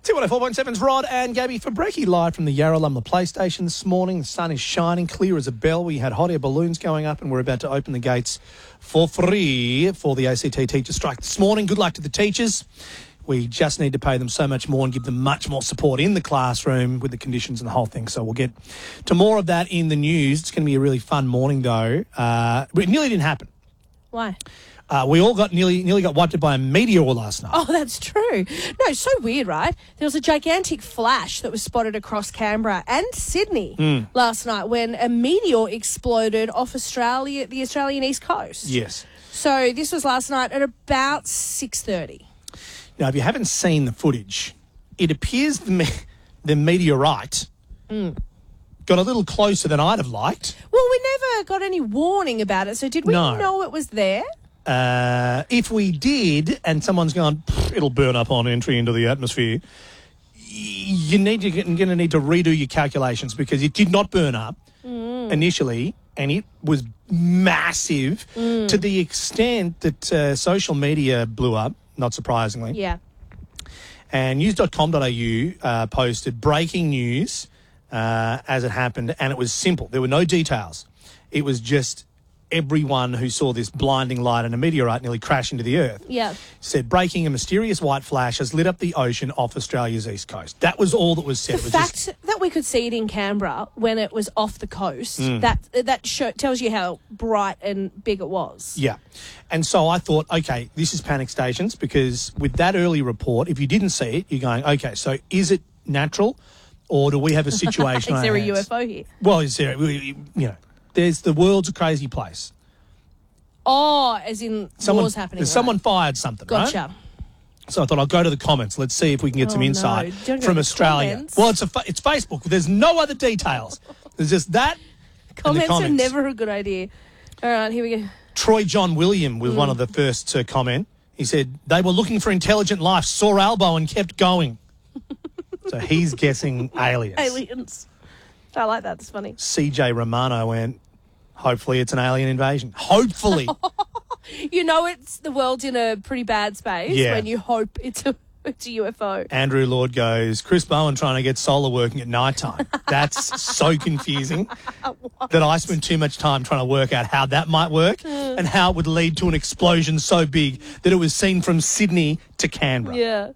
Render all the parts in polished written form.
204.7's Rod and Gabby for Brekkie live from the Yarralumla PlayStation this morning. The sun is shining, clear as a bell. We had hot air balloons going up and we're about to open the gates for free for the ACT teacher strike this morning. Good luck to the teachers. We just need to pay them so much more and give them much more support in the classroom with the conditions and the whole thing. So we'll get to more of that in the news. It's going to be a really fun morning, though. It nearly didn't happen. Why? We all got nearly got wiped out by a meteor last night. Oh, that's true. No, so weird, right? There was a gigantic flash that was spotted across Canberra and Sydney last night when a meteor exploded off the Australian East Coast. Yes. So this was last night at about 6:30. Now, if you haven't seen the footage, it appears the meteorite got a little closer than I'd have liked. Well, we never got any warning about it, so did we know it was there? If we did, and someone's gone, it'll burn up on entry into the atmosphere, you're going to need to redo your calculations because it did not burn up initially, and it was massive to the extent that social media blew up, not surprisingly. Yeah. And news.com.au posted breaking news as it happened, and it was simple. There were no details. It was just everyone who saw this blinding light and a meteorite nearly crash into the earth said, breaking, a mysterious white flash has lit up the ocean off Australia's east coast. That was all that was said. The fact that we could see it in Canberra when it was off the coast, that tells you how bright and big it was. Yeah. And so I thought, okay, this is panic stations, because with that early report, if you didn't see it, you're going, okay, so is it natural or do we have a situation Is there a UFO here? Well, is there, the world's a crazy place. Oh, as in wars happening. Someone fired something, Gotcha. Right? So I thought I'll go to the comments. Let's see if we can get some insight from Australia. Comments. Well, it's Facebook. There's no other details. There's just that. Comments are never a good idea. All right, here we go. Troy John William was one of the first to comment. He said, they were looking for intelligent life, saw Albo and kept going. So he's guessing aliens. Aliens. I like that. It's funny. CJ Romano went, hopefully it's an alien invasion. Hopefully. It's the world's in a pretty bad space when you hope it's a UFO. Andrew Lord goes, Chris Bowen trying to get solar working at night time. That's so confusing that I spent too much time trying to work out how that might work and how it would lead to an explosion so big that it was seen from Sydney to Canberra. Yeah.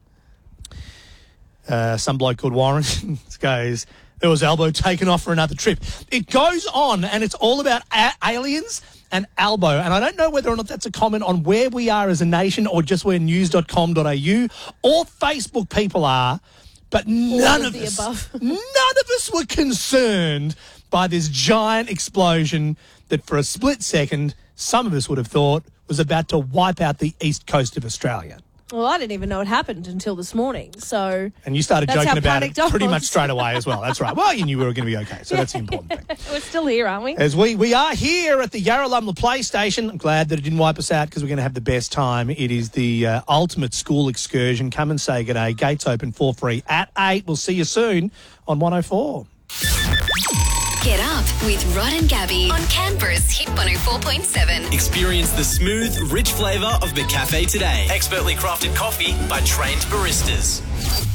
Some bloke called Warren goes, there was Albo taken off for another trip. It goes on, and it's all about aliens and Albo. And I don't know whether or not that's a comment on where we are as a nation or just where news.com.au or Facebook people are. But none of us were concerned by this giant explosion that for a split second, some of us would have thought was about to wipe out the east coast of Australia. Well, I didn't even know it happened until this morning, so... And you started joking about it pretty much straight away as well. That's right. Well, you knew we were going to be okay, so that's the important thing. We're still here, aren't we? As we are here at the Yarralumla PlayStation. I'm glad that it didn't wipe us out because we're going to have the best time. It is the ultimate school excursion. Come and say good day. Gates open for free at 8. We'll see you soon on 104. Get up with Rod and Gabby on Canberra's Hit 104.7. Experience the smooth, rich flavour of McCafe today. Expertly crafted coffee by trained baristas.